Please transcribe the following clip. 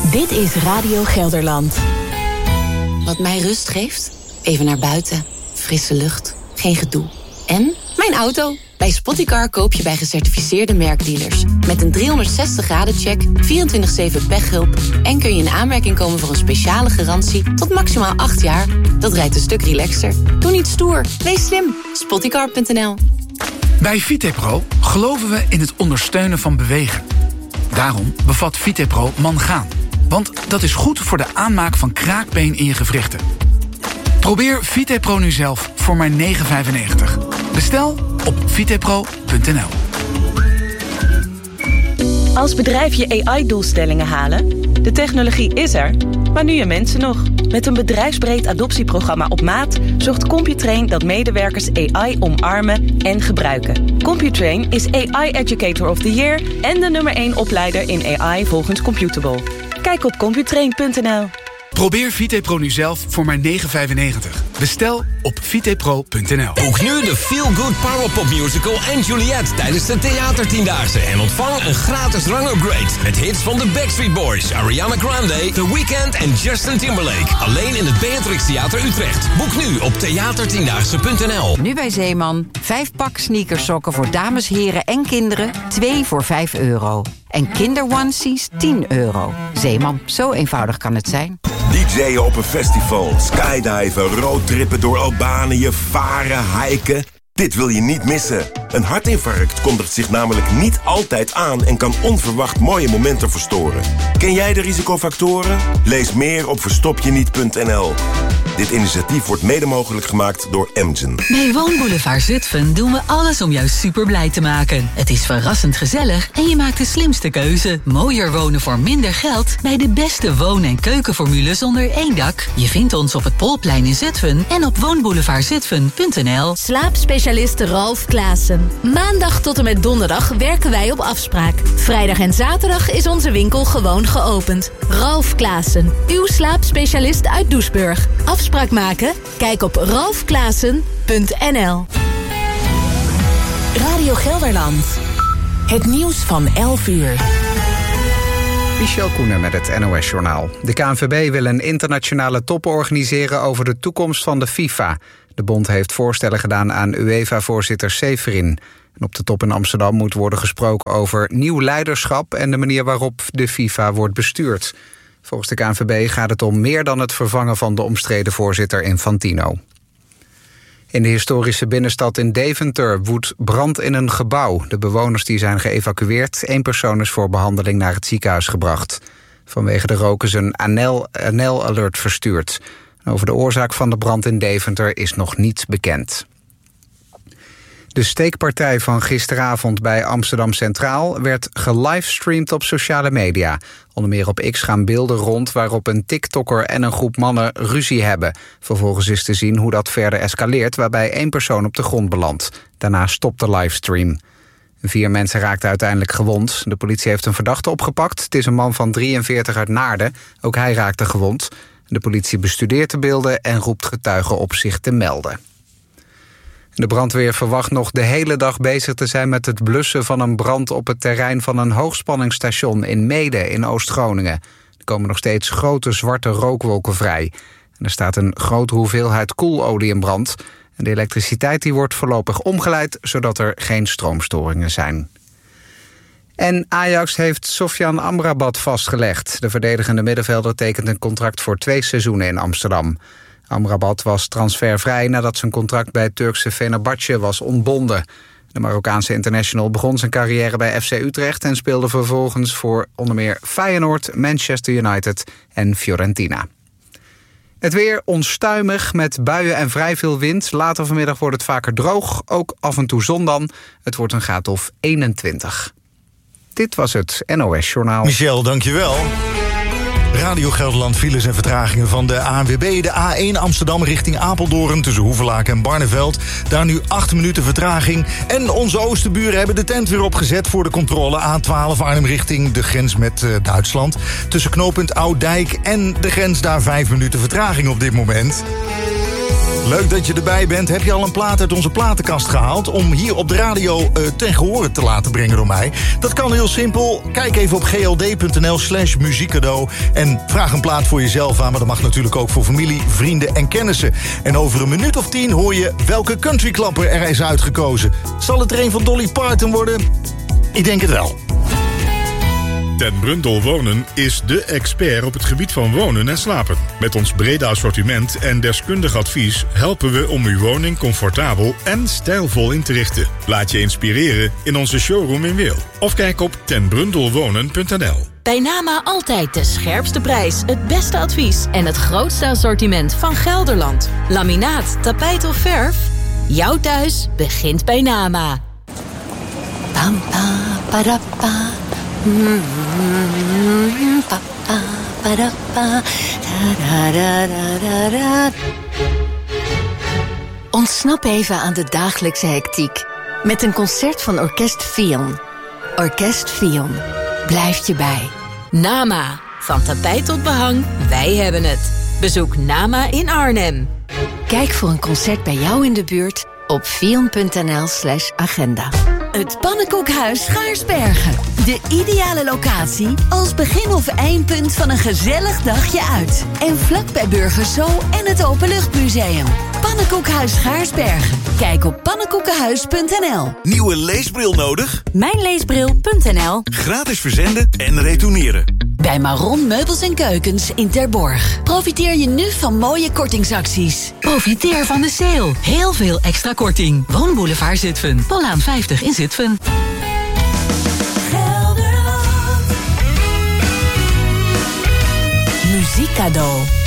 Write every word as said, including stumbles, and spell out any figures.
Dit is Radio Gelderland. Wat mij rust geeft? Even naar buiten. Frisse lucht. Geen gedoe. En mijn auto. Bij Spottycar koop je bij gecertificeerde merkdealers. Met een driehonderdzestig graden check, vierentwintig zeven pechhulp... en kun je in aanmerking komen voor een speciale garantie tot maximaal acht jaar. Dat rijdt een stuk relaxter. Doe niet stoer. Wees slim. Spottycar punt n l. Bij Vitepro geloven we in het ondersteunen van bewegen. Daarom bevat Vitepro mangaan. Want dat is goed voor de aanmaak van kraakbeen in je gewrichten. Probeer Vitepro nu zelf voor maar negen vijfennegentig. Bestel op vitepro punt n l. Als bedrijf je A I-doelstellingen halen? De technologie is er, maar nu je mensen nog. Met een bedrijfsbreed adoptieprogramma op maat zorgt Computrain dat medewerkers A I omarmen en gebruiken. Computrain is A I Educator of the Year en de nummer één opleider in A I volgens Computable. Kijk op computrain punt n l. Probeer Vitepro nu zelf voor maar negen vijfennegentig. Bestel op vitepro punt n l. Boek nu de Feel Good Powerpop Musical en Juliet tijdens de Theatertiendaagse en ontvang een gratis rangupgrade met hits van de Backstreet Boys, Ariana Grande, The Weeknd en Justin Timberlake. Alleen in het Beatrix Theater Utrecht. Boek nu op theatertiendaagse punt n l. Nu bij Zeeman. Vijf pak sneakersokken voor dames, heren en kinderen. Twee voor vijf euro. En kinderonesies tien euro. Zeeman, zo eenvoudig kan het zijn. D J'en op een festival, skydiven, roadtrippen door Albanië, varen, hiken. Dit wil je niet missen. Een hartinfarct kondigt zich namelijk niet altijd aan en kan onverwacht mooie momenten verstoren. Ken jij de risicofactoren? Lees meer op verstopjeniet punt n l. Dit initiatief wordt mede mogelijk gemaakt door Amgen. Bij Woonboulevard Zutphen doen we alles om jou super blij te maken. Het is verrassend gezellig en je maakt de slimste keuze. Mooier wonen voor minder geld bij de beste woon- en keukenformules onder één dak. Je vindt ons op het Polplein in Zutphen en op woonboulevard zutphen punt n l. Slaapspecialist Ralf Klaassen. Maandag tot en met donderdag werken wij op afspraak. Vrijdag en zaterdag is onze winkel gewoon geopend. Ralf Klaassen, uw slaapspecialist uit Doesburg. Afspraak maken? Kijk op ralf klaassen punt n l. Radio Gelderland. Het nieuws van elf uur. Michel Koenen met het N O S-journaal. De K N V B wil een internationale top organiseren over de toekomst van de FIFA. De bond heeft voorstellen gedaan aan UEFA-voorzitter Seferin. En op de top in Amsterdam moet worden gesproken over nieuw leiderschap en de manier waarop de FIFA wordt bestuurd. Volgens de K N V B gaat het om meer dan het vervangen van de omstreden voorzitter Infantino. In de historische binnenstad in Deventer woedt brand in een gebouw. De bewoners die zijn geëvacueerd. Eén persoon is voor behandeling naar het ziekenhuis gebracht. Vanwege de rook is een A N L-alert verstuurd. Over de oorzaak van de brand in Deventer is nog niets bekend. De steekpartij van gisteravond bij Amsterdam Centraal werd gelivestreamd op sociale media. Onder meer op X gaan beelden rond waarop een TikToker en een groep mannen ruzie hebben. Vervolgens is te zien hoe dat verder escaleert, waarbij één persoon op de grond belandt. Daarna stopt de livestream. Vier mensen raakten uiteindelijk gewond. De politie heeft een verdachte opgepakt. Het is een man van drieënveertig uit Naarden. Ook hij raakte gewond. De politie bestudeert de beelden en roept getuigen op zich te melden. De brandweer verwacht nog de hele dag bezig te zijn met het blussen van een brand op het terrein van een hoogspanningsstation in Meeden in Oost-Groningen. Er komen nog steeds grote zwarte rookwolken vrij. En er staat een grote hoeveelheid koelolie in brand. En de elektriciteit die wordt voorlopig omgeleid, zodat er geen stroomstoringen zijn. En Ajax heeft Sofyan Amrabat vastgelegd. De verdedigende middenvelder tekent een contract voor twee seizoenen in Amsterdam. Amrabat was transfervrij nadat zijn contract bij het Turkse Fenerbahce was ontbonden. De Marokkaanse international begon zijn carrière bij F C Utrecht en speelde vervolgens voor onder meer Feyenoord, Manchester United en Fiorentina. Het weer onstuimig met buien en vrij veel wind. Later vanmiddag wordt het vaker droog, ook af en toe zon dan. Het wordt een graad of eenentwintig. Dit was het N O S-journaal. Michel, dankjewel. Radio Gelderland files en vertragingen van de A N W B. De A één Amsterdam richting Apeldoorn tussen Hoevelaken en Barneveld. Daar nu acht minuten vertraging. En onze oosterburen hebben de tent weer opgezet voor de controle. A twaalf Arnhem richting de grens met uh, Duitsland. Tussen knooppunt Ouddijk en de grens daar vijf minuten vertraging op dit moment. Leuk dat je erbij bent. Heb je al een plaat uit onze platenkast gehaald om hier op de radio uh, ten gehore te laten brengen door mij? Dat kan heel simpel. Kijk even op gld.nl slash muziekcadeau en vraag een plaat voor jezelf aan, maar dat mag natuurlijk ook voor familie, vrienden en kennissen. En over een minuut of tien hoor je welke countryklapper er is uitgekozen. Zal het er een van Dolly Parton worden? Ik denk het wel. Ten Brundel Wonen is dé expert op het gebied van wonen en slapen. Met ons brede assortiment en deskundig advies helpen we om uw woning comfortabel en stijlvol in te richten. Laat je inspireren in onze showroom in Wehl. Of kijk op ten brundel wonen punt n l. Bij Nama altijd de scherpste prijs, het beste advies en het grootste assortiment van Gelderland. Laminaat, tapijt of verf? Jouw thuis begint bij Nama. Pam, pa, para, pa. Mm, pa, pa, para, pa. Da, da, da, da, da. Ontsnap even aan de dagelijkse hectiek met een concert van Orkest Fion. Orkest Fion blijft je bij. Nama, van tapijt tot behang, wij hebben het. Bezoek Nama in Arnhem. Kijk voor een concert bij jou in de buurt op fion.nl slash agenda. Het Pannenkoekhuis Schaarsbergen. De ideale locatie als begin- of eindpunt van een gezellig dagje uit. En vlak bij Burgers Zoo en het Openluchtmuseum. Pannenkoekhuis Schaarsbergen. Kijk op pannenkoekenhuis punt n l. Nieuwe leesbril nodig? Mijnleesbril punt n l. Gratis verzenden en retourneren. Bij Maron Meubels en Keukens in Terborg. Profiteer je nu van mooie kortingsacties. Profiteer van de sale. Heel veel extra korting. Woonboulevard Zutphen. Pollaan vijftig in Zutphen. Muziekcadeau.